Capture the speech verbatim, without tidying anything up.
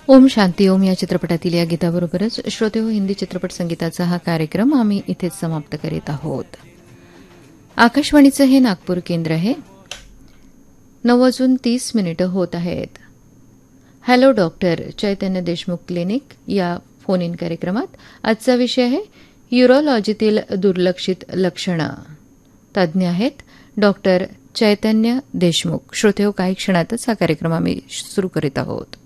ओम शांती ओम या चित्रपटातील या गीताबरोबरच श्रोते हो हिंदी चित्रपट संगीताचा हा कार्यक्रम आम्ही इथेच समाप्त करीत आहोत. आकाशवाणीचं हे नागपूर केंद्र आहे. नऊ वाजून तीस मिनिटं होत आहेत. हॅलो डॉक्टर चैतन्य देशमुख क्लिनिक या फोन इन कार्यक्रमात आजचा विषय आहे युरोलॉजीतील दुर्लक्षित लक्षणं. तज्ज्ञ आहेत डॉक्टर चैतन्य देशमुख. श्रोते हो काही क्षणातच हा कार्यक्रम आम्ही सुरू करीत आहोत.